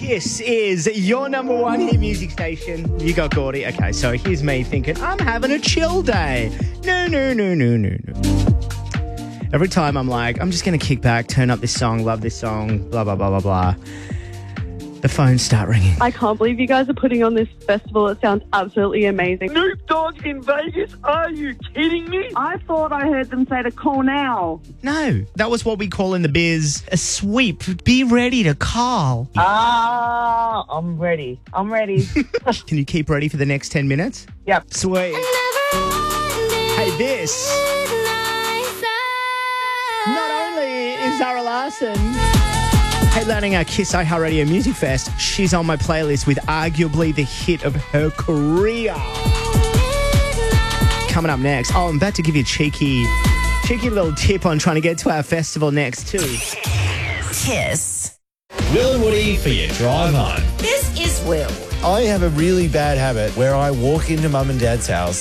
This is your number one hit music station. You got Gordy. Okay, so here's me thinking, I'm having a chill day. No. Every time I'm like, I'm just going to kick back, turn up this song, love this song, blah, blah, blah, blah, blah. The phones start ringing. I can't believe you guys are putting on this festival. It sounds absolutely amazing. Snoop Dogg's in Vegas? Are you kidding me? I thought I heard them say to call now. No, that was what we call in the biz a sweep. Be ready to call. I'm ready. Can you keep ready for the next 10 minutes? Yep. Sweet. Hey, this. Not only is Zara Larsson headlining our Kiss iHeartRadio Music Fest, she's on my playlist with arguably the hit of her career. Coming up next, I'm about to give you a cheeky little tip on trying to get to our festival next too. Kiss. Will and Woody for your drive home. This is Will. I have a really bad habit where I walk into mum and dad's house